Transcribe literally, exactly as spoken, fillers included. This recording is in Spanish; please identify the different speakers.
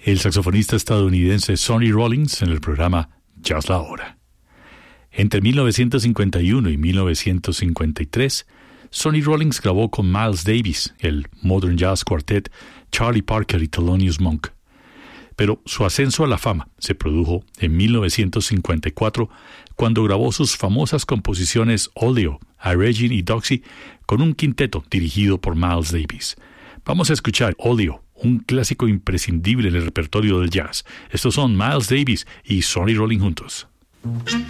Speaker 1: el saxofonista estadounidense Sonny Rollins en el programa Jazz La Hora. Entre mil novecientos cincuenta y uno y mil novecientos cincuenta y tres, Sonny Rollins grabó con Miles Davis, el Modern Jazz Quartet, Charlie Parker y Thelonious Monk. Pero su ascenso a la fama se produjo en mil novecientos cincuenta y cuatro, cuando grabó sus famosas composiciones Oleo, A Regine y Doxy con un quinteto dirigido por Miles Davis. Vamos a escuchar Oleo, un clásico imprescindible en el repertorio del jazz. Estos son Miles Davis y Sonny Rollins juntos.